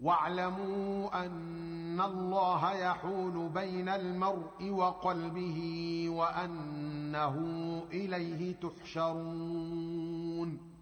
واعلموا أن الله يحول بين المرء وقلبه وأنه إليه تحشرون